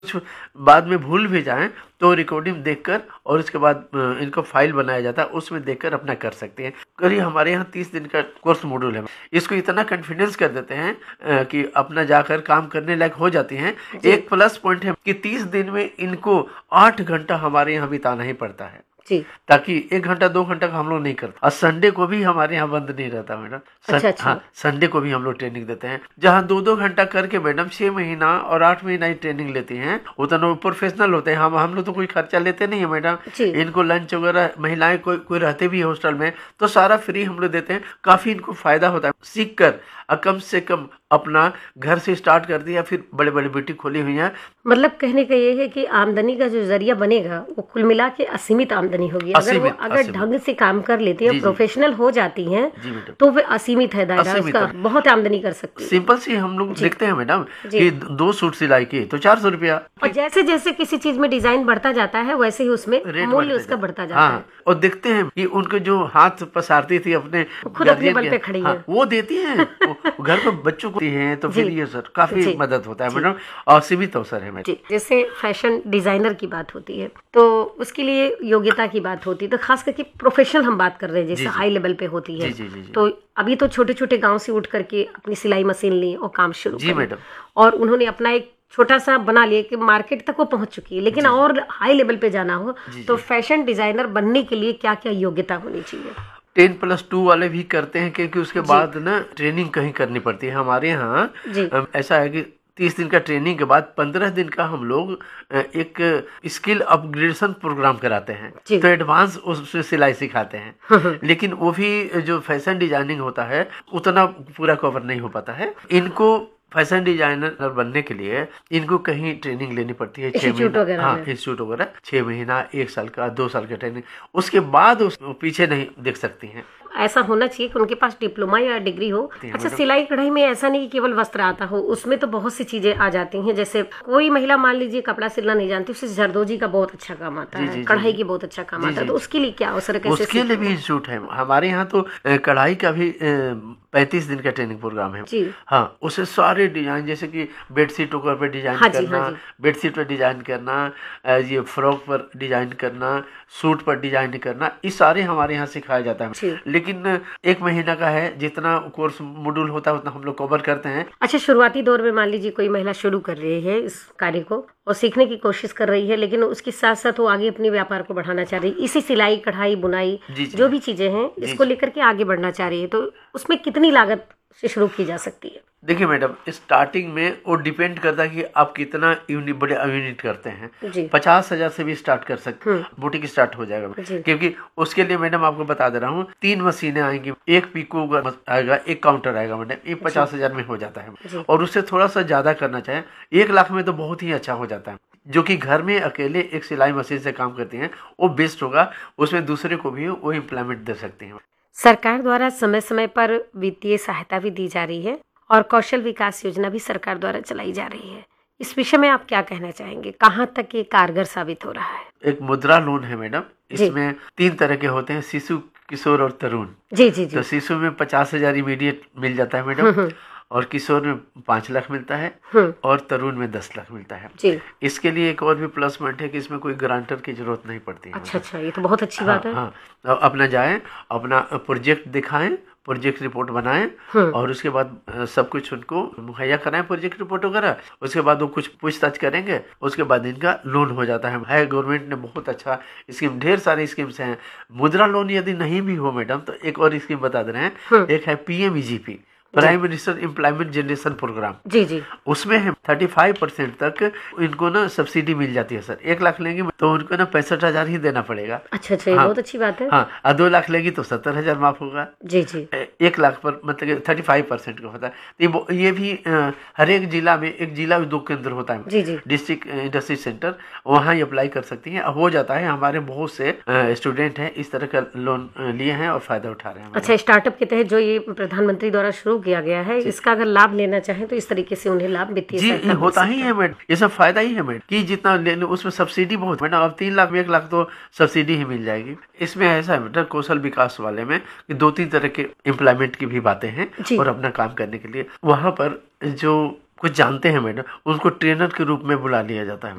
कुछ बाद में भूल भी जाएं तो रिकॉर्डिंग देखकर और उसके बाद इनको फाइल बनाया जाता है, उसमें देखकर अपना कर सकते हैं। करीब हमारे यहाँ 30 दिन का कोर्स मॉड्यूल है। इसको इतना कॉन्फिडेंस कर देते हैं कि अपना जाकर काम करने लायक हो जाती हैं। एक प्लस पॉइंट है कि 30 दिन में इनको 8 घंटा हमारे यहाँ बिताना ही पड़ता है जी। ताकि 1 घंटा 2 घंटा का हम लोग नहीं करते। और संडे को भी हमारे यहाँ बंद नहीं रहता मैडम। अच्छा। हाँ, संडे को भी हम लोग ट्रेनिंग देते हैं, जहाँ 2-2 घंटा करके मैडम 6 महीना और 8 महीना ही ट्रेनिंग लेती हैं। उतना प्रोफेशनल होते हैं। हम लोग तो कोई खर्चा लेते नहीं है मैडम। इनको लंच वगैरह महिलाएं कोई रहते भी है हॉस्टल में तो सारा फ्री हम लोग देते हैं। काफी इनको फायदा होता है सीख कर। कम से कम अपना घर से स्टार्ट कर दिया, फिर बड़े बड़े बुटीक खोली हुई है। मतलब कहने का ये है कि आमदनी का जो जरिया बनेगा वो कुल मिला के असीमित आमदनी होगी। अगर ढंग से काम कर लेती है, प्रोफेशनल हो जाती हैं, तो वे असीमित है दायरा उसका, बहुत आमदनी कर सकती है। सिंपल सी हम लोग देखते हैं मैडम कि 2 सूट सिलाई की तो 400 रुपया। और जैसे जैसे किसी चीज में डिजाइन बढ़ता जाता है वैसे ही उसमें मूल्य उसका बढ़ता जाता है। और देखते हैं कि उनको जो हाथ पसारती थी अपने खुद अपने बल पे खड़ी है, वो देती है घर पे बच्चों को हैं, तो फिर ये सर काफी मदद होता है मैडम। और सीमित अवसर है मैडम। जैसे फैशन डिजाइनर की बात होती है तो उसके लिए योग्यता की बात होती है, तो खास करके प्रोफेशनल हम बात कर रहे हैं जैसे हाई लेवल पे होती है। तो अभी तो छोटे छोटे गांव से उठ करके अपनी सिलाई मशीन ली और काम शुरू जी मैडम। और उन्होंने अपना एक छोटा सा बना लिया कि मार्केट तक वो पहुंच चुकी है, लेकिन और हाई लेवल पे जाना हो तो फैशन डिजाइनर बनने के लिए क्या क्या योग्यता होनी चाहिए? 10+2 वाले भी करते हैं क्योंकि उसके बाद ना ट्रेनिंग कहीं करनी पड़ती है। हमारे यहाँ ऐसा है कि 30 दिन का ट्रेनिंग के बाद 15 दिन का हम लोग एक स्किल अपग्रेडेशन प्रोग्राम कराते हैं, तो एडवांस उसमें सिलाई सिखाते हैं। लेकिन वो भी जो फैशन डिजाइनिंग होता है उतना पूरा कवर नहीं हो पाता है। इनको फैशन डिजाइनर बनने के लिए इनको कहीं ट्रेनिंग लेनी पड़ती है, 6 महीना। हाँ, इंस्टीट्यूट वगैरह 6 महीना, 1 साल का, 2 साल का ट्रेनिंग। उसके बाद पीछे नहीं देख सकती हैं। ऐसा होना चाहिए कि उनके पास डिप्लोमा या डिग्री हो। अच्छा, सिलाई कढ़ाई में ऐसा नहीं कि केवल वस्त्र आता हो, उसमें तो बहुत सी चीजें आ जाती हैं। जैसे कोई महिला मान लीजिए कपड़ा सिलना नहीं जानती, उससे जरदोजी का बहुत अच्छा काम आता है, कढ़ाई की बहुत अच्छा काम आता है, तो उसके लिए क्या अवसर है? उसके लिए भी इंस्टीट्यूट है हमारे यहाँ। तो कढ़ाई का भी 35 दिन का ट्रेनिंग प्रोग्राम है। हाँ, उससे सारे डिजाइन जैसे कि बेडशीट पर डिजाइन करना, बेडशीट पर डिजाइन करना, ये फ्रॉक पर डिजाइन करना, सूट पर डिजाइन करना, ये सारे हमारे यहाँ सिखाया जाता है। लेकिन 1 महीना का है, जितना कोर्स मॉड्यूल होता है उतना हम लोग कवर करते हैं। अच्छा, शुरुआती दौर में मान लीजिए कोई महिला शुरू कर रही है इस कार्य को और सीखने की कोशिश कर रही है, लेकिन उसके साथ साथ वो आगे अपने व्यापार को बढ़ाना चाह रही है, इसी सिलाई कढ़ाई बुनाई जो भी चीजें हैं इसको लेकर के आगे बढ़ना चाह रही है, तो उसमें कितनी लागत से शुरू की जा सकती है? देखिए मैडम, स्टार्टिंग में वो डिपेंड करता है कि आप कितना बड़े यूनिट करते हैं। 50,000 से भी स्टार्ट कर सकते हैं, बुटीक स्टार्ट हो जाएगा। क्योंकि उसके लिए मैडम आपको बता दे रहा हूँ 3 मशीनें आएंगी, 1 पिको आएगा, 1 काउंटर आएगा मैडम। ये 50,000 में हो जाता है। और उससे थोड़ा सा ज्यादा करना चाहे 1 लाख में तो बहुत ही अच्छा हो जाता है। जो कि घर में अकेले एक सिलाई मशीन से काम करती हैं वो बेस्ट होगा, उसमें दूसरे को भी वो इम्प्लीमेंट दे सकते हैं। सरकार द्वारा समय समय पर वित्तीय सहायता भी दी जा रही है और कौशल विकास योजना भी सरकार द्वारा चलाई जा रही है। इस विषय में आप क्या कहना चाहेंगे? कहाँ तक ये कारगर साबित हो रहा है? एक मुद्रा लोन है मैडम, इसमें 3 तरह के होते हैं, शिशु, किशोर और तरुण। जी। तो शिशु में 50,000 इमीडिएट मिल जाता है मैडम, और किशोर में 5 लाख मिलता है, और तरुण में 10 लाख मिलता है। इसके लिए एक और भी प्लस पॉइंट है कि इसमें कोई गारंटर की जरूरत नहीं पड़ती है। अच्छा, ये तो बहुत अच्छी बात है। हाँ, अपना जाए, अपना प्रोजेक्ट दिखाएं, प्रोजेक्ट रिपोर्ट बनाएं, और उसके बाद सब कुछ उनको मुहैया कराएं, प्रोजेक्ट रिपोर्ट वगैरह। उसके बाद वो कुछ पूछताछ करेंगे, उसके बाद इनका लोन हो जाता है। गवर्नमेंट ने बहुत अच्छा स्कीम, ढेर सारी स्कीम्स हैं। मुद्रा लोन यदि नहीं भी हो मैडम तो एक और स्कीम बता दे रहे हैं, एक है PMEGP, prime minister employment generation programme. जी। उसमें है 35% तक इनको ना सब्सिडी मिल जाती है सर। 1 लाख लेंगे तो उनको ना 65,000 ही देना पड़ेगा। अच्छा, ये बहुत अच्छी बात है। हाँ, और 2 लाख लेगी तो 70,000 माफ होगा। जी। 1 लाख पर मतलब 35% का होता है। तो ये भी हर एक जिला में, एक जिला में 2 केंद्र होता है, डिस्ट्रिक्ट इंडस्ट्री सेंटर, वहाँ ही अप्लाई कर सकती है। हो जाता है। हमारे बहुत से स्टूडेंट हैं इस तरह का लोन लिए हैं और फायदा उठा रहे हैं। अच्छा, स्टार्टअप के तहत जो ये प्रधानमंत्री द्वारा शुरू किया गया है, इसका अगर लाभ लेना चाहें तो इस तरीके से उन्हें लाभ वित्तीय होता ही है मैडम। ये सब फायदा ही है मैडम कि जितना ले लो उसमें सब्सिडी बहुत मैडम। अब 3 लाख में 1 लाख तो सब्सिडी ही मिल जाएगी। इसमें ऐसा है मैडम, कौशल विकास वाले में 2-3 तरह के एम्प्लॉयमेंट की भी बातें हैं, और अपना काम करने के लिए वहाँ पर जो कुछ जानते हैं मैडम, उनको ट्रेनर के रूप में बुला लिया जाता है।